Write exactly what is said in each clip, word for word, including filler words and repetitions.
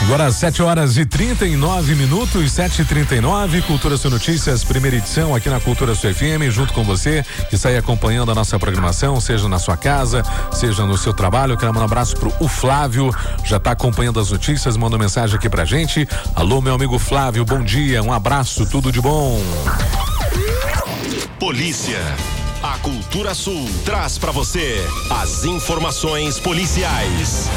Agora sete horas e trinta e nove minutos, sete e trinta e nove, Cultura Sul Notícias, primeira edição aqui na Cultura Sul F M, junto com você que está aí acompanhando a nossa programação, seja na sua casa, seja no seu trabalho. Eu quero mandar um abraço pro o Flávio, já está acompanhando as notícias, mandou mensagem aqui pra gente. Alô, meu amigo Flávio, bom dia, um abraço, tudo de bom. Polícia. A Cultura Sul traz para você as informações policiais.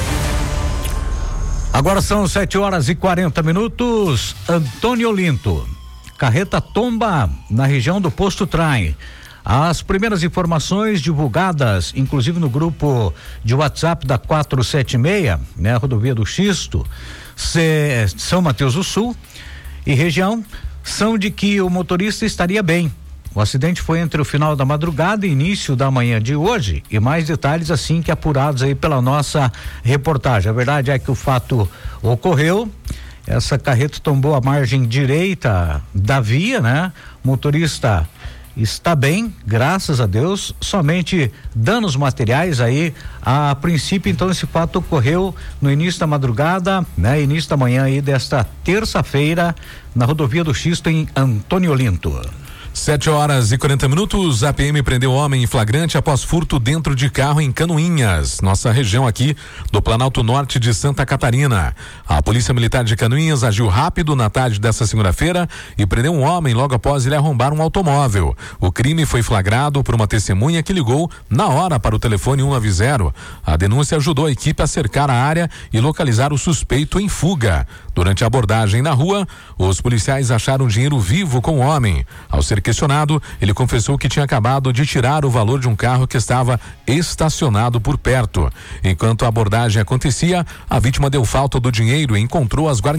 Agora são sete horas e quarenta minutos. Antônio Olinto, carreta tomba na região do Posto Trai. As primeiras informações divulgadas, inclusive no grupo de WhatsApp da quatrocentos e setenta e seis, né, rodovia do Xisto, C, São Mateus do Sul e região, são de que o motorista estaria bem. O acidente foi entre o final da madrugada e início da manhã de hoje, e mais detalhes assim que apurados aí pela nossa reportagem. A verdade é que o fato ocorreu, essa carreta tombou a margem direita da via, né? O motorista está bem, graças a Deus, somente danos materiais aí. A princípio, então, esse fato ocorreu no início da madrugada, né? Início da manhã aí desta terça-feira, na rodovia do Xisto, em Antônio Olinto. Sete horas e quarenta minutos, a P M prendeu homem em flagrante após furto dentro de carro em Canoinhas, nossa região aqui do Planalto Norte de Santa Catarina. A Polícia Militar de Canoinhas agiu rápido na tarde dessa segunda-feira e prendeu um homem logo após ele arrombar um automóvel. O crime foi flagrado por uma testemunha que ligou na hora para o telefone cento e noventa. A denúncia ajudou a equipe a cercar a área e localizar o suspeito em fuga. Durante a abordagem na rua, os policiais acharam dinheiro vivo com o homem. Ao ser questionado, ele confessou que tinha acabado de tirar o valor de um carro que estava estacionado por perto. Enquanto a abordagem acontecia, a vítima deu falta do dinheiro e encontrou as guarnições